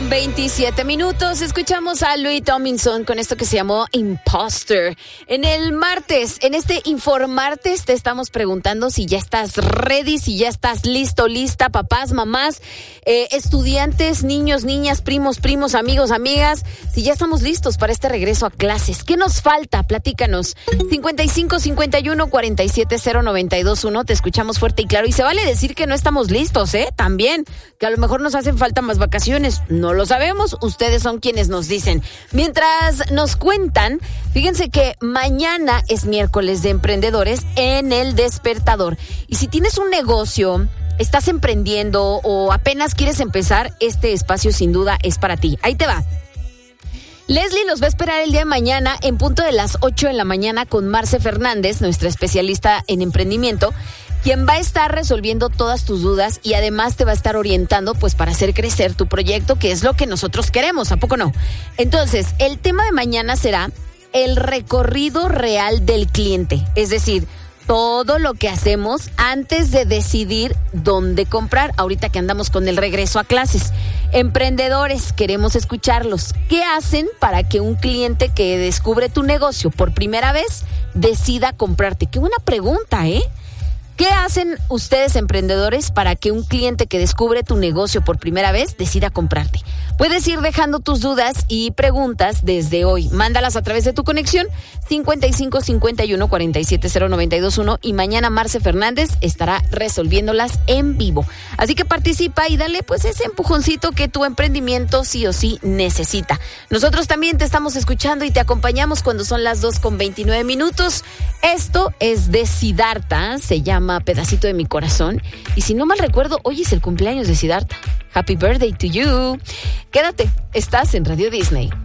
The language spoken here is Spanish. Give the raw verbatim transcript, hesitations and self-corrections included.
con veintisiete minutos. Escuchamos a Louis Tomlinson con esto que se llamó Imposter. En el martes, en este Informartes, te estamos preguntando si ya estás ready, si ya estás listo, lista, papás, mamás, eh, estudiantes, niños, niñas, primos, primos, amigos, amigas, si ya estamos listos para este regreso a clases. ¿Qué nos falta? Platícanos. cincuenta y cinco, cincuenta y uno, cuarenta y siete, cero, noventa y dos, uno. Te escuchamos fuerte y claro. Y se vale decir que no estamos listos, ¿eh? También, que a lo mejor nos hacen falta más vacaciones. No lo sabemos. Ustedes son quienes nos dicen. Mientras nos cuentan, fíjense que mañana es miércoles de emprendedores en El Despertador. Y si tienes un negocio, estás emprendiendo o apenas quieres empezar, este espacio sin duda es para ti. Ahí te va. Leslie los va a esperar el día de mañana en punto de las ocho de la mañana con Marce Fernández, nuestra especialista en emprendimiento, quien va a estar resolviendo todas tus dudas y además te va a estar orientando pues para hacer crecer tu proyecto, que es lo que nosotros queremos, ¿a poco no? Entonces, el tema de mañana será el recorrido real del cliente, es decir, todo lo que hacemos antes de decidir dónde comprar, ahorita que andamos con el regreso a clases. Emprendedores, queremos escucharlos. ¿Qué hacen para que un cliente que descubre tu negocio por primera vez decida comprarte? Qué buena pregunta, ¿eh? ¿Qué hacen ustedes, emprendedores, para que un cliente que descubre tu negocio por primera vez decida comprarte? Puedes ir dejando tus dudas y preguntas desde hoy. Mándalas a través de tu conexión cincuenta y cinco, cincuenta y uno, cuarenta y siete, cero, noventa y dos, uno y mañana Marce Fernández estará resolviéndolas en vivo. Así que participa y dale pues ese empujoncito que tu emprendimiento sí o sí necesita. Nosotros también te estamos escuchando y te acompañamos cuando son las dos con veintinueve minutos. Esto es de Siddhartha, se llama Pedacito de mi corazón. Y si no mal recuerdo, hoy es el cumpleaños de Siddhartha. Happy birthday to you. Quédate, estás en Radio Disney.